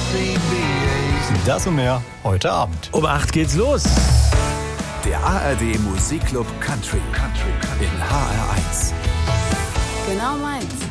Das und mehr heute Abend. Um 8 geht's los. Der ARD Musikclub Country in HR1. Genau meins.